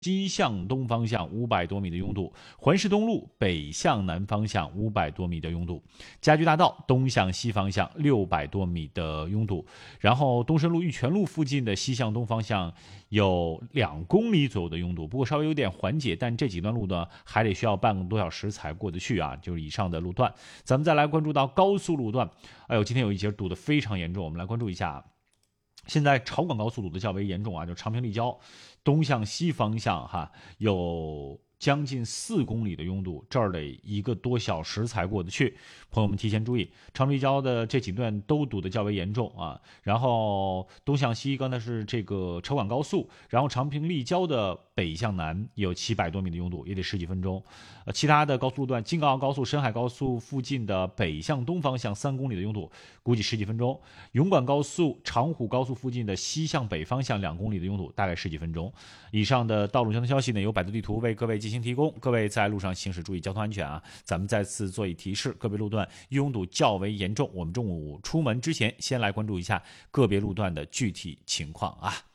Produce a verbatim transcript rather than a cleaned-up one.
西向东方向五百多米的拥堵，环市东路北向南方向五百多米的拥堵，家居大道东向西方向六百多米的拥堵，然后东深路玉泉路附近的西向东方向有两公里左右的拥堵，不过稍微有点缓解，但这几段路呢还得需要半个多小时才过得去啊，就是以上的路段。咱们再来关注到高速路段，哎呦，今天有一节堵得非常严重，我们来关注一下。现在潮广高速堵得较为严重啊，就长平立交东向西方向哈，有将近四公里的拥堵，这儿得一个多小时才过得去。朋友们提前注意，长平立交的这几段都堵得较为严重啊。然后东向西刚才是这个潮广高速，然后长平立交的北向南有七百多米的拥堵，也得十几分钟。呃，其他的高速路段，京港澳高速、深海高速附近的北向东方向三公里的拥堵，估计十几分钟。永管高速、长虎高速附近的西向北方向两公里的拥堵，大概十几分钟。以上的道路交通消息呢，由百度地图为各位进行提供。各位在路上行驶注意交通安全啊！咱们再次做一提示，个别路段拥堵较为严重，我们中午出门之前先来关注一下个别路段的具体情况啊。